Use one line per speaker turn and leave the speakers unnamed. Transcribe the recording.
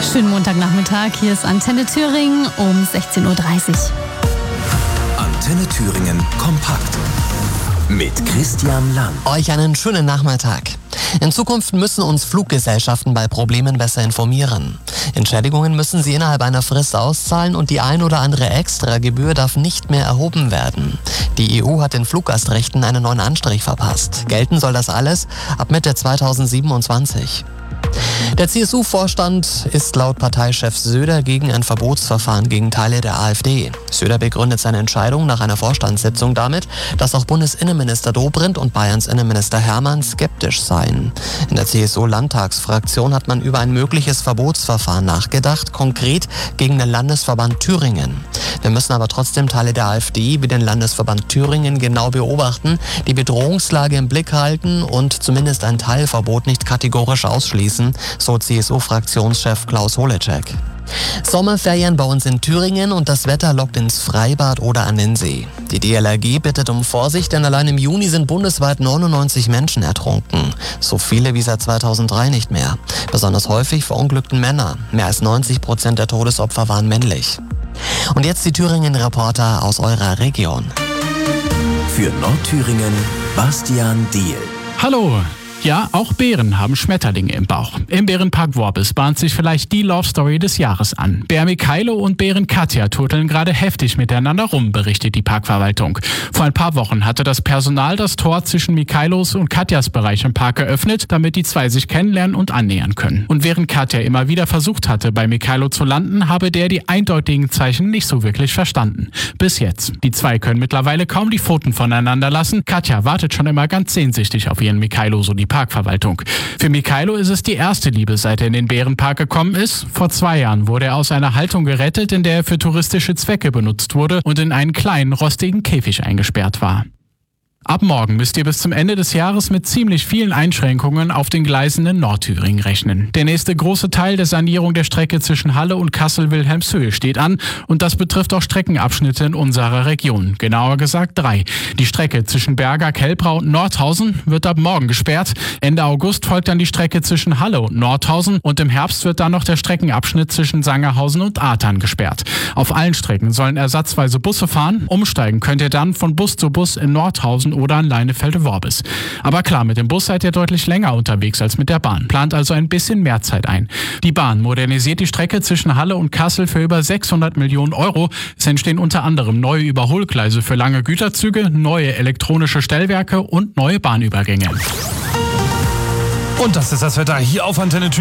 Schönen Montagnachmittag, hier ist Antenne Thüringen um 16.30 Uhr.
Antenne Thüringen kompakt mit Christian Lang.
Euch einen schönen Nachmittag. In Zukunft müssen uns Fluggesellschaften bei Problemen besser informieren. Entschädigungen müssen sie innerhalb einer Frist auszahlen und die ein oder andere Extragebühr darf nicht mehr erhoben werden. Die EU hat den Fluggastrechten einen neuen Anstrich verpasst. Gelten soll das alles ab Mitte 2027. Der CSU-Vorstand ist laut Parteichef Söder gegen ein Verbotsverfahren gegen Teile der AfD. Söder begründet seine Entscheidung nach einer Vorstandssitzung damit, dass auch Bundesinnenminister Dobrindt und Bayerns Innenminister Hermann skeptisch seien. In der CSU-Landtagsfraktion hat man über ein mögliches Verbotsverfahren nachgedacht, konkret gegen den Landesverband Thüringen. Wir müssen aber trotzdem Teile der AfD wie den Landesverband Thüringen genau beobachten, die Bedrohungslage im Blick halten und zumindest ein Teilverbot nicht kategorisch ausschließen, so CSU-Fraktionschef Klaus Holecek. Sommerferien bei uns in Thüringen und das Wetter lockt ins Freibad oder an den See. Die DLRG bittet um Vorsicht, denn allein im Juni sind bundesweit 99 Menschen ertrunken. So viele wie seit 2003 nicht mehr. Besonders häufig verunglückten Männer. Mehr als 90% der Todesopfer waren männlich. Und jetzt die Thüringen-Reporter aus eurer Region.
Für Nordthüringen Bastian Diehl.
Hallo! Ja, auch Bären haben Schmetterlinge im Bauch. Im Bärenpark Worbis bahnt sich vielleicht die Love Story des Jahres an. Bär Mikailo und Bärin Katja turteln gerade heftig miteinander rum, berichtet die Parkverwaltung. Vor ein paar Wochen hatte das Personal das Tor zwischen Mikailos und Katjas Bereich im Park geöffnet, damit die zwei sich kennenlernen und annähern können. Und während Katja immer wieder versucht hatte, bei Mikailo zu landen, habe der die eindeutigen Zeichen nicht so wirklich verstanden. Bis jetzt. Die zwei können mittlerweile kaum die Pfoten voneinander lassen. Katja wartet schon immer ganz sehnsüchtig auf ihren Mikailo, so die Parkverwaltung. Für Mikailo ist es die erste Liebe, seit er in den Bärenpark gekommen ist. Vor 2 Jahren wurde er aus einer Haltung gerettet, in der er für touristische Zwecke benutzt wurde und in einen kleinen, rostigen Käfig eingesperrt war. Ab morgen müsst ihr bis zum Ende des Jahres mit ziemlich vielen Einschränkungen auf den Gleisen in Nordthüringen rechnen. Der nächste große Teil der Sanierung der Strecke zwischen Halle und Kassel-Wilhelmshöhe steht an und das betrifft auch Streckenabschnitte in unserer Region, genauer gesagt 3. Die Strecke zwischen Berga, Kelbrau und Nordhausen wird ab morgen gesperrt. Ende August folgt dann die Strecke zwischen Halle und Nordhausen und im Herbst wird dann noch der Streckenabschnitt zwischen Sangerhausen und Ahrtal gesperrt. Auf allen Strecken sollen ersatzweise Busse fahren. Umsteigen könnt ihr dann von Bus zu Bus in Nordhausen oder an Leinefelde-Worbis. Aber klar, mit dem Bus seid ihr deutlich länger unterwegs als mit der Bahn. Plant also ein bisschen mehr Zeit ein. Die Bahn modernisiert die Strecke zwischen Halle und Kassel für über 600 Millionen Euro. Es entstehen unter anderem neue Überholgleise für lange Güterzüge, neue elektronische Stellwerke und neue Bahnübergänge.
Und das ist das Wetter hier auf Antenne Thüringen.